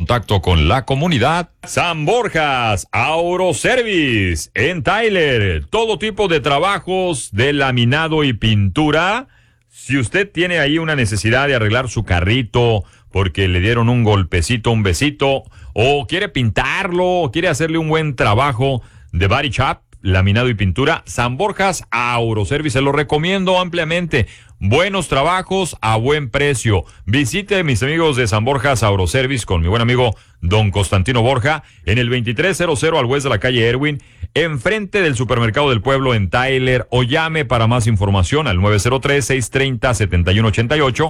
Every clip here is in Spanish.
contacto con la comunidad. San Borjas Autoservice en Tyler. Todo tipo de trabajos de laminado y pintura. Si usted tiene ahí una necesidad de arreglar su carrito porque le dieron un golpecito, un besito, o quiere pintarlo, o quiere hacerle un buen trabajo de body shop, laminado y pintura, San Borjas Autoservice, se lo recomiendo ampliamente. Buenos trabajos a buen precio. Visite mis amigos de San Borjas Autoservice con mi buen amigo Don Constantino Borja en el 2300 al oeste de la calle Erwin, enfrente del Supermercado del Pueblo en Tyler, o llame para más información al 903-630-7188,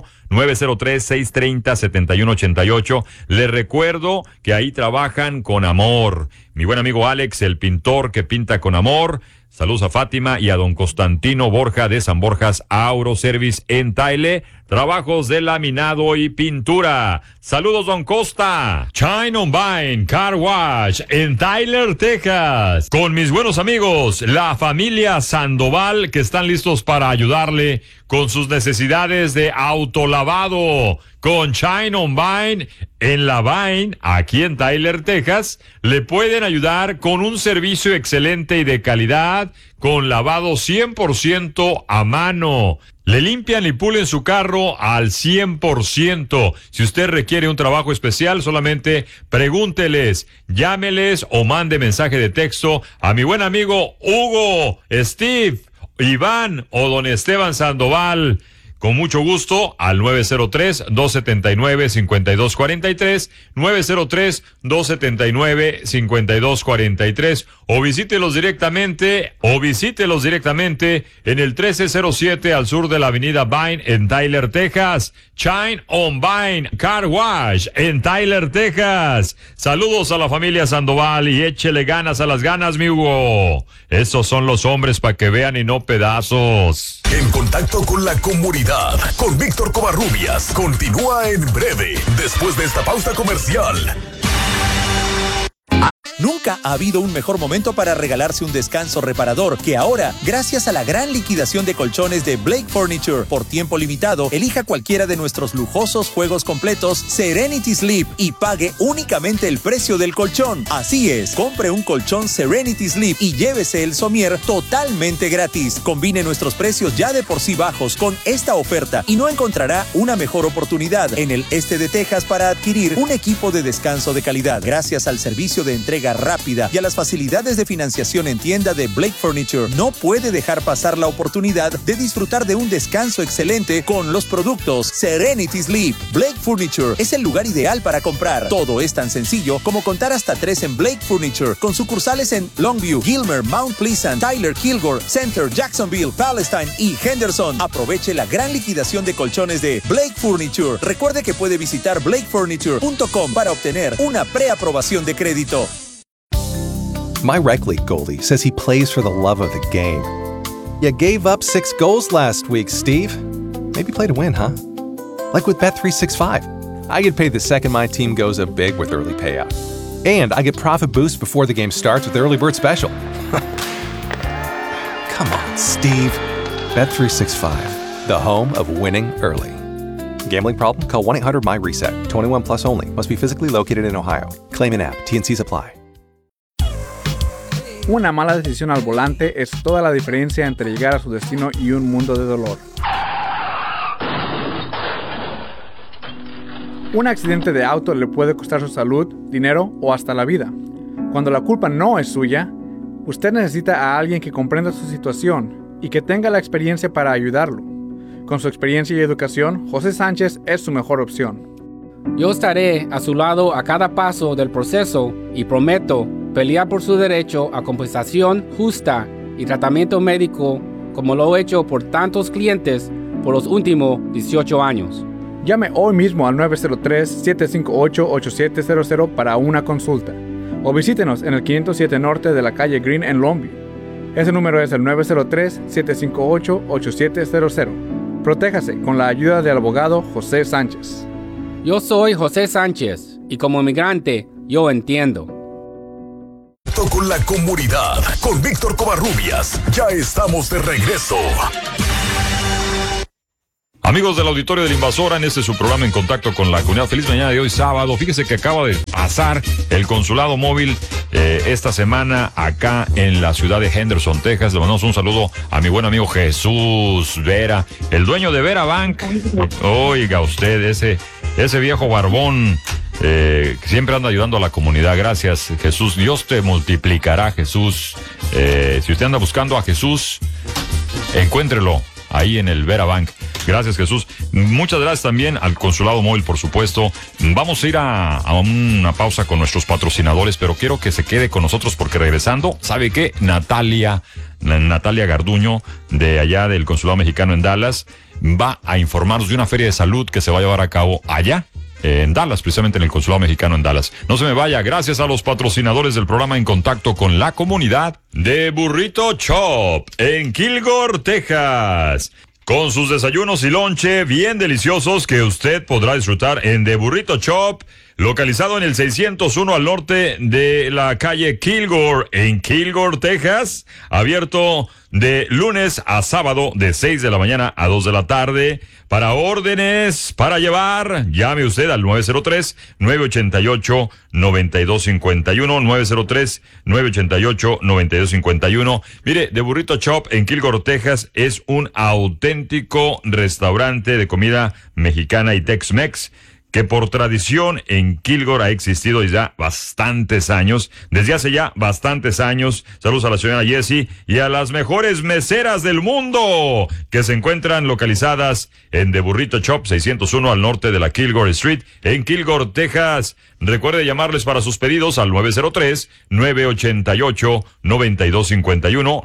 903-630-7188. Les recuerdo que ahí trabajan con amor. Mi buen amigo Alex, el pintor que pinta con amor. Saludos a Fátima y a don Constantino Borja de San Borjas Autoservice en Tyler. Trabajos de laminado y pintura. Saludos, don Costa. Shine on Vine Car Wash en Tyler, Texas. Con mis buenos amigos, la familia Sandoval, que están listos para ayudarle con sus necesidades de autolavado. Con Shine on Vine en la Vine, aquí en Tyler, Texas, le pueden ayudar con un servicio excelente y de calidad, con lavado 100% a mano. Le limpian y pulen su carro al 100%. Si usted requiere un trabajo especial, solamente pregúnteles, llámeles o mande mensaje de texto a mi buen amigo Hugo, Steve, Iván o don Esteban Sandoval. Con mucho gusto al 903-279-5243, 903-279-5243, o visítelos directamente en el 1307 al sur de la avenida Vine en Tyler, Texas. Shine on Vine Car Wash en Tyler, Texas. Saludos a la familia Sandoval y échele ganas a las ganas, mi Hugo. Esos son los hombres para que vean y no pedazos. En contacto con la comunidad, con Víctor Covarrubias, continúa en breve, después de esta pausa comercial. Nunca ha habido un mejor momento para regalarse un descanso reparador que ahora, gracias a la gran liquidación de colchones de Blake Furniture. Por tiempo limitado, elija cualquiera de nuestros lujosos juegos completos Serenity Sleep y pague únicamente el precio del colchón. Así es, compre un colchón Serenity Sleep y llévese el somier totalmente gratis. Combine nuestros precios ya de por sí bajos con esta oferta y no encontrará una mejor oportunidad en el este de Texas para adquirir un equipo de descanso de calidad. Gracias al servicio de entrega rápida y a las facilidades de financiación en tienda de Blake Furniture, no puede dejar pasar la oportunidad de disfrutar de un descanso excelente con los productos Serenity Sleep. Blake Furniture es el lugar ideal para comprar. Todo es tan sencillo como contar hasta 3 en Blake Furniture, con sucursales en Longview, Gilmer, Mount Pleasant, Tyler, Kilgore, Center, Jacksonville, Palestine y Henderson. Aproveche la gran liquidación de colchones de Blake Furniture. Recuerde que puede visitar blakefurniture.com para obtener una preaprobación de crédito. My rec league goalie says he plays for the love of the game. You gave up 6 goals last week, Steve. Maybe play to win, huh? Like with Bet365. I get paid the second my team goes up big with early payout. And I get profit boost before the game starts with the Early Bird Special. Come on, Steve. Bet365, the home of winning early. Gambling problem? Call 1-800-MY-RESET. 21 plus only. Must be physically located in Ohio. Claim in app. T&Cs apply. Una mala decisión al volante es toda la diferencia entre llegar a su destino y un mundo de dolor. Un accidente de auto le puede costar su salud, dinero o hasta la vida. Cuando la culpa no es suya, usted necesita a alguien que comprenda su situación y que tenga la experiencia para ayudarlo. Con su experiencia y educación, José Sánchez es su mejor opción. Yo estaré a su lado a cada paso del proceso y prometo pelear por su derecho a compensación justa y tratamiento médico como lo he hecho por tantos clientes por los últimos 18 años. Llame hoy mismo al 903-758-8700 para una consulta o visítenos en el 507 Norte de la calle Green en Longview. Ese número es el 903-758-8700. Protéjase con la ayuda del abogado José Sánchez. Yo soy José Sánchez y como inmigrante yo entiendo. Con la comunidad, con Víctor Covarrubias, ya estamos de regreso. Amigos del auditorio de la Invasora, en este su programa En Contacto con la Comunidad. Feliz mañana de hoy sábado. Fíjese que acaba de pasar el consulado móvil esta semana acá en la ciudad de Henderson, Texas. Le mandamos un saludo a mi buen amigo Jesús Vera, el dueño de Vera Bank. Oiga usted, ese viejo barbón que siempre anda ayudando a la comunidad. Gracias, Jesús. Dios te multiplicará, Jesús. Si usted anda buscando a Jesús, encuéntrelo ahí en el Vera Bank. Gracias, Jesús. Muchas gracias también al Consulado Móvil, por supuesto. Vamos a ir a una pausa con nuestros patrocinadores, pero quiero que se quede con nosotros porque regresando, ¿sabe qué? Natalia Garduño, de allá del Consulado Mexicano en Dallas, va a informarnos de una feria de salud que se va a llevar a cabo allá en Dallas, precisamente en el Consulado Mexicano en Dallas. No se me vaya, gracias a los patrocinadores del programa En Contacto con la Comunidad, de Burrito Chop en Kilgore, Texas. Con sus desayunos y lonche bien deliciosos que usted podrá disfrutar en The Burrito Chop, localizado en el 601 al norte de la calle Kilgore, en Kilgore, Texas. Abierto de lunes a sábado de 6 de la mañana a 2 de la tarde. Para órdenes, para llevar, llame usted al 903-988-9251, 903-988-9251. Mire, The Burrito Chop en Kilgore, Texas, es un auténtico restaurante de comida mexicana y Tex-Mex, que por tradición en Kilgore ha existido ya bastantes años, desde hace ya bastantes años. Saludos a la señora Jessie y a las mejores meseras del mundo que se encuentran localizadas en The Burrito Chop 601 al norte de la Kilgore Street en Kilgore, Texas. Recuerde llamarles para sus pedidos al 903-988-9251,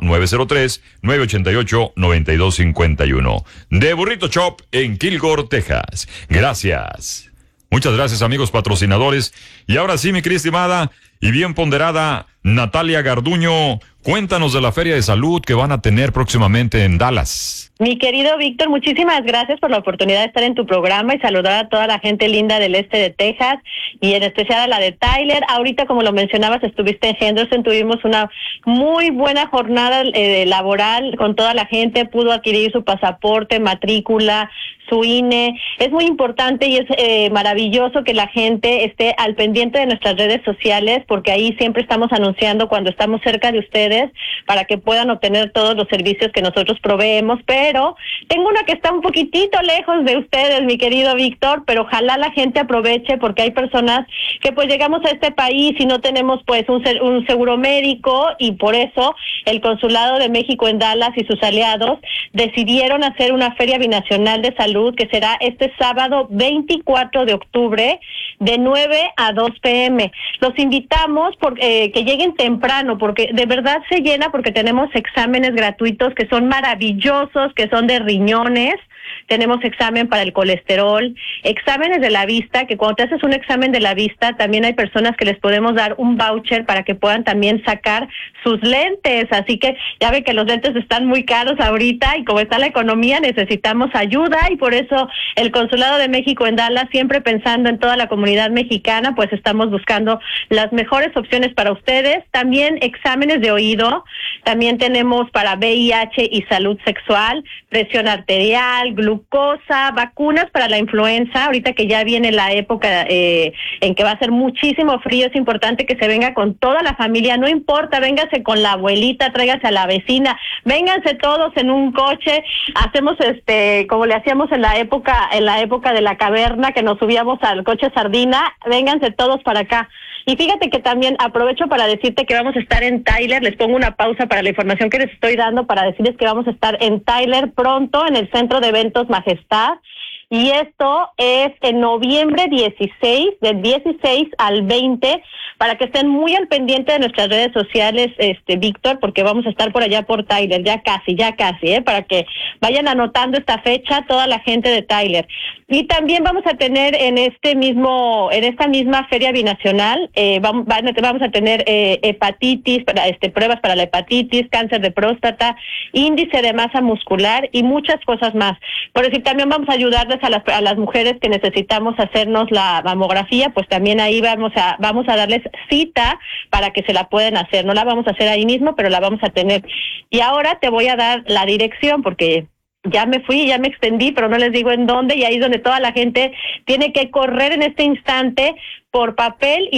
903-988-9251. The Burrito Chop en Kilgore, Texas. Gracias. Muchas gracias, amigos patrocinadores. Y ahora sí, mi querida estimada y bien ponderada Natalia Garduño, cuéntanos de la Feria de Salud que van a tener próximamente en Dallas. Mi querido Víctor, muchísimas gracias por la oportunidad de estar en tu programa y saludar a toda la gente linda del este de Texas y en especial a la de Tyler. Ahorita, como lo mencionabas, estuviste en Henderson, tuvimos una muy buena jornada laboral con toda la gente, pudo adquirir su pasaporte, matrícula, su INE. Es muy importante y es maravilloso que la gente esté al pendiente de nuestras redes sociales, porque ahí siempre estamos anunciando cuando estamos cerca de ustedes para que puedan obtener todos los servicios que nosotros proveemos. Pero tengo una que está un poquitito lejos de ustedes, mi querido Víctor, pero ojalá la gente aproveche, porque hay personas que pues llegamos a este país y no tenemos pues un seguro médico, y por eso el Consulado de México en Dallas y sus aliados decidieron hacer una feria binacional de salud que será este sábado 24 de octubre de 9 a 2 p.m. Los invitamos que lleguen temprano, porque de verdad se llena, porque tenemos exámenes gratuitos que son maravillosos, que son de riñones. Tenemos examen para el colesterol, exámenes de la vista, que cuando te haces un examen de la vista, también hay personas que les podemos dar un voucher para que puedan también sacar sus lentes. Así que ya ve que los lentes están muy caros ahorita y como está la economía necesitamos ayuda, y por eso el Consulado de México en Dallas, siempre pensando en toda la comunidad mexicana, pues estamos buscando las mejores opciones para ustedes. También exámenes de oído, también tenemos para VIH y salud sexual, presión arterial, glucosa, vacunas para la influenza. Ahorita que ya viene la época en que va a ser muchísimo frío, es importante que se venga con toda la familia, no importa, véngase con la abuelita, tráigase a la vecina, vénganse todos en un coche. Hacemos como le hacíamos en la época de la caverna, que nos subíamos al coche sardina. Vénganse todos para acá. Y fíjate que también aprovecho para decirte que vamos a estar en Tyler. Les pongo una pausa para la información que les estoy dando para decirles que vamos a estar en Tyler pronto, en el Centro de Eventos Majestad. Y esto es en noviembre 16, del 16 al 20, para que estén muy al pendiente de nuestras redes sociales, Víctor, porque vamos a estar por allá por Tyler, ya casi, para que vayan anotando esta fecha toda la gente de Tyler. Y también vamos a tener en esta misma feria binacional, vamos a tener hepatitis, pruebas para la hepatitis, cáncer de próstata, índice de masa muscular y muchas cosas más. Por decir, también vamos a ayudarles a las mujeres que necesitamos hacernos la mamografía, pues también ahí vamos a darles cita para que se la puedan hacer. No la vamos a hacer ahí mismo, pero la vamos a tener. Y ahora te voy a dar la dirección, porque ya me fui, ya me extendí, pero no les digo en dónde, y ahí es donde toda la gente tiene que correr en este instante por papel